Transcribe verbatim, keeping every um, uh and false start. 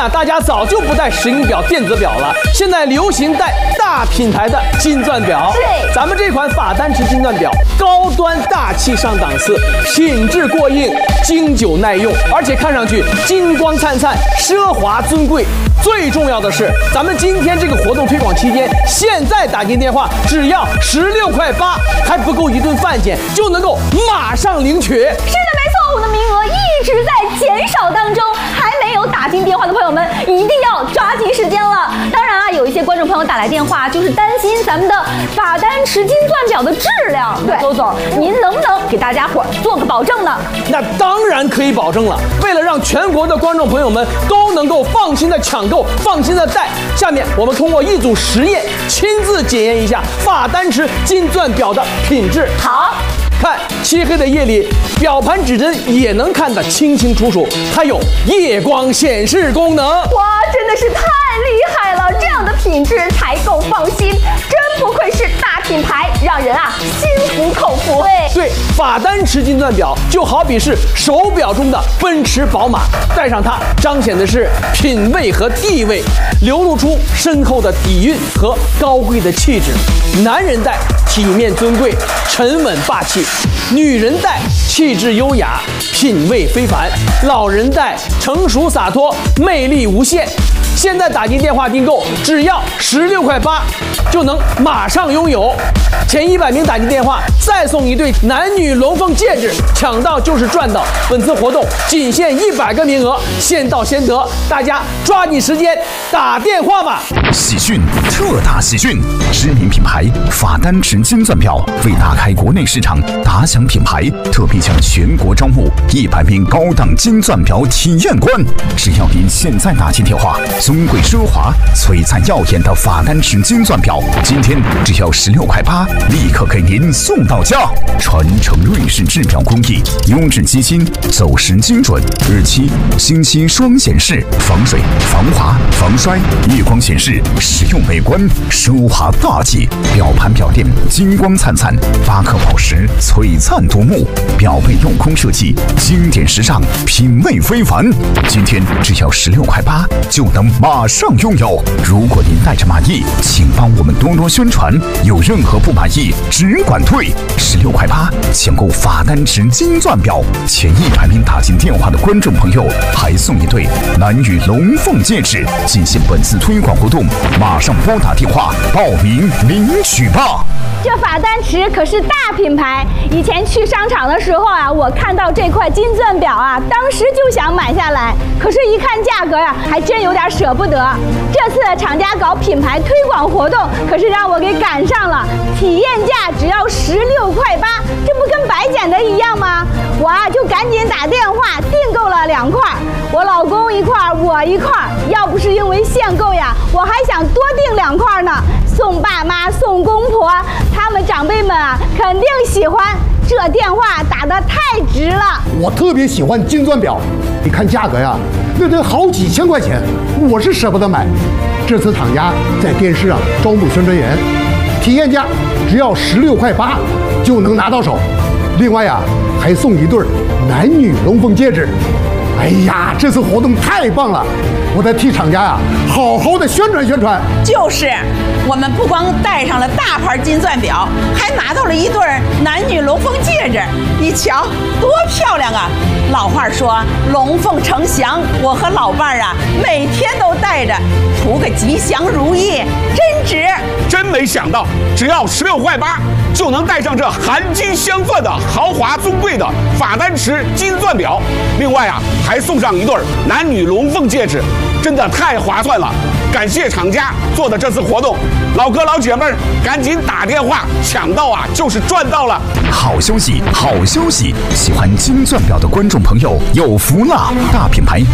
啊，大家早就不戴石英表、电子表了，现在流行戴大品牌的金钻表。 对， 咱们这款法丹池金钻表，高端大气上档次，品质过硬，经久耐用，而且看上去金光灿灿、奢华尊贵。最重要的是，咱们今天这个活动推广期间，现在打进电话只要十六块八，还不够一顿饭钱，就能够马上领取。 是的，没错，我们的名额一直在减少当中，还没有打进电话的朋友们，一定要抓紧时间了。当然啊，有一些观众朋友打来电话，就是担心咱们的法丹池金钻表的质量。对，周总，您能不能给大家伙做个保证呢？ 那当然可以保证了。为了让全国的观众朋友们都能够放心的抢购、放心的戴，下面我们通过一组实验，亲自检验一下法丹池金钻表的品质。 好。 看，漆黑的夜里，表盘指针也能看得清清楚楚，它有夜光显示功能。 哇，真的是太厉害了！这样的品质才够放心，真不愧是大品牌，让人啊心服口服。对对，法丹池金钻表就好比是手表中的奔驰、宝马，戴上它彰显的是品味和地位，流露出深厚的底蕴和高贵的气质。男人戴体面尊贵、沉稳霸气。女人戴气质优雅、品味非凡，老人戴成熟洒脱、魅力无限。现在打进电话订购，只要十六块八，就能马上拥有。前一百名打进电话，再送一对男女龙凤戒指，抢到就是赚到。本次活动仅限一百个名额，先到先得，大家抓紧时间打电话吧。 喜讯，特大喜讯！知名品牌法丹池金钻表为打开国内市场，打响品牌，特别向全国招募一百名高档金钻表体验官。只要您现在打进电话，尊贵奢华、璀璨耀眼的法丹池金钻表，今天只要十六块八，立刻给您送到家。传承瑞士制表工艺，优质机芯，走时精准，日期、星期双显示，防水、防滑、防摔，夜光显示，实用美观，奢华大气。表盘表垫金光灿灿，八颗宝石璀璨夺目，表背镂空设计，经典时尚，品味非凡。今天只要十六块八，就能马上拥有。如果您带着满意，请帮我们多多宣传。有任何不满意，只管退。十六块八，抢购法丹池金钻表，前一百名打进电话的观众朋友，还送一对男女龙凤戒指。进行本次推广活动，马上拨打电话报名领取吧。 这法丹池可是大品牌，以前去商场的时候啊，我看到这块金钻表啊，当时就想买下来，可是一看价格呀、啊，还真有点舍不得。这次厂家搞品牌推广活动，可是让我给赶上了，体验价只要十六块八，这不跟白捡的一样吗？我啊就赶紧打电话订购了两块，我老公一块，我一块。要不是因为限购呀，我还想多订两块呢，送爸妈、送公婆，他们长辈们啊肯定喜欢。这电话打得太值了。 我特别喜欢金钻表，你看价格呀，那得好几千块钱，我是舍不得买。这次厂家在电视上招募宣传员，体验价只要十六块八就能拿到手。另外呀，还送一对男女龙凤戒指。哎呀，这次活动太棒了，我得替厂家呀好好的宣传宣传。 就是，我们不光戴上了大牌金钻表，还拿到了一对男女龙凤戒指。你瞧，多漂亮啊！老话说龙凤呈祥，我和老伴儿啊每天都戴着，图个吉祥如意，真值。 真没想到，只要十六块八。就能戴上这含金镶钻的豪华尊贵的法丹池金钻表，另外啊还送上一对男女龙凤戒指，真的太划算了！感谢厂家做的这次活动，老哥老姐妹儿赶紧打电话抢到啊，就是赚到了！ 好消息，好消息！喜欢金钻表的观众朋友有福了！大品牌